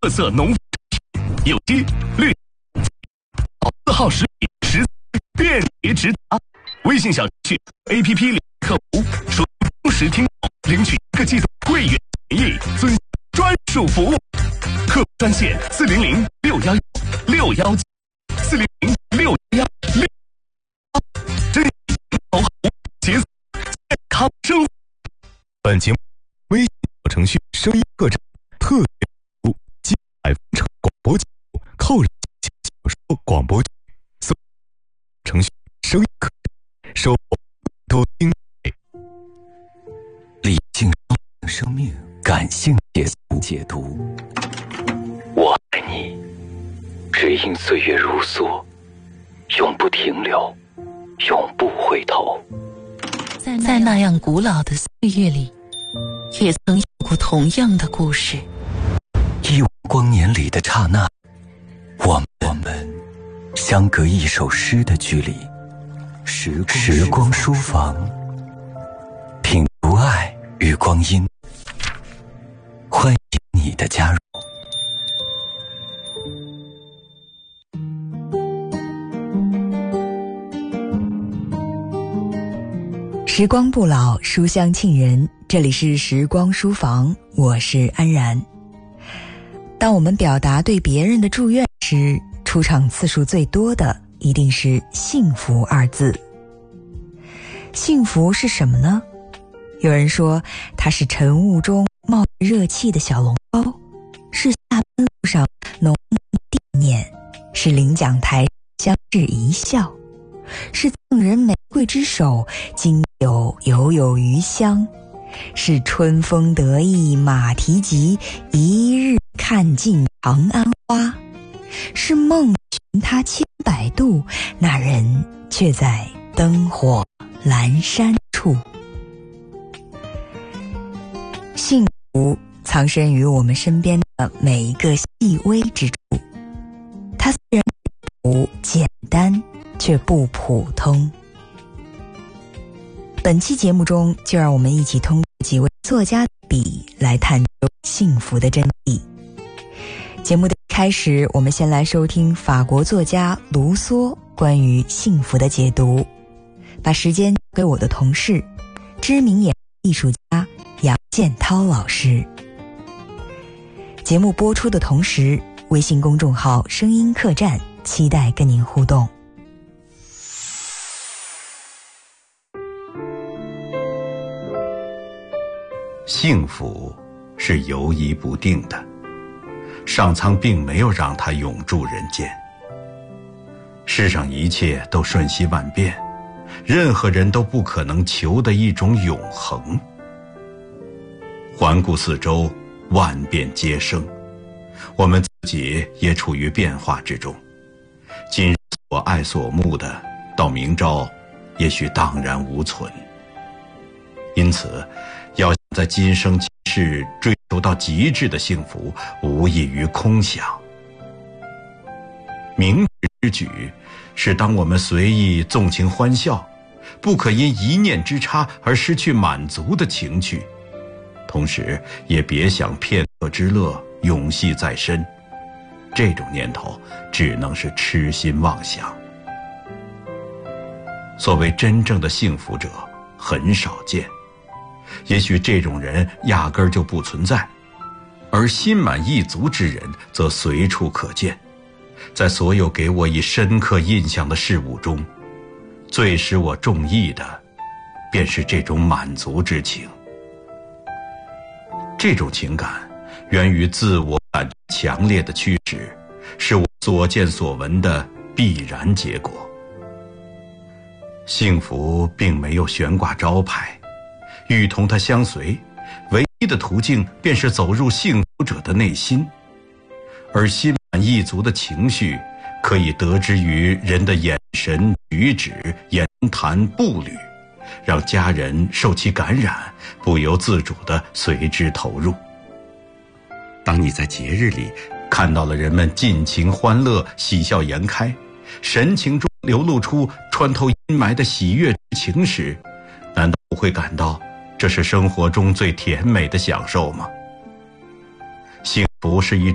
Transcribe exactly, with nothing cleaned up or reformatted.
特色农副有机绿，四号食品十便捷直达。微信小程序 A P P 里客服，属忠实听众领取一个季度会员权益，尊专属服务。客服专线四零零六幺六幺四零零六幺六，真好好节健康生活。本节目微信小程序声音客栈特别服务，金海风城广播节目扣人小说广播剧，搜程序声音客栈，收获多精彩。 理性生命，感性解读解读。我爱你，只因岁月如梭，永不停留，永不回头。 在那样古老的岁月里，也曾有过同样的故事。 亿万光年里的刹那，我们我们相隔一首诗的距离。时光时光书房，品读爱与光阴。欢迎你的加入。 时光不老，书香沁人。这里是时光书房，我是安然。当我们表达对别人的祝愿时，出场次数最多的一定是幸福二字。幸福是什么呢？有人说它是晨雾中冒着热气的小笼包，是下班路上浓浓的地念，是领奖台相视一笑，是赠人玫瑰之手，经有犹有余香，是春风得意马蹄疾，一日看尽长安花，是梦寻他千百度，那人却在灯火阑珊处。幸福藏身于我们身边的每一个细微之处，它虽然不简单，却不普通。本期节目中，就让我们一起通过几位作家的笔来探究幸福的真谛。节目的开始，我们先来收听法国作家卢梭关于幸福的解读。把时间交给我的同事，知名演艺术家杨建涛老师。节目播出的同时，微信公众号声音客栈期待跟您互动。 幸福是游移不定的，上苍并没有让它永驻人间。世上一切都瞬息万变，任何人都不可能求得一种永恒。环顾四周，万变皆生，我们自己也处于变化之中。今日所爱所慕的，到明朝也许荡然无存。因此要在今生今世追求到极致的幸福，无异于空想。明智之举是当我们随意纵情欢笑，不可因一念之差而失去满足的情趣，同时也别想片刻之乐永系在身，这种念头只能是痴心妄想。所谓真正的幸福者很少见，也许这种人压根儿就不存在，而心满意足之人则随处可见。在所有给我以深刻印象的事物中，最使我中意的便是这种满足之情。这种情感源于自我感强烈的驱使，是我所见所闻的必然结果。幸福并没有悬挂招牌，欲同它相随，唯一的途径便是走入幸福者的内心。而心满意足的情绪可以得知于人的眼神、举止、言谈、步履，让家人受其感染，不由自主地随之投入。当你在节日里看到了人们尽情欢乐、喜笑颜开，神情中流露出穿透阴霾的喜悦之情时，难道不会感到这是生活中最甜美的享受吗？幸福是一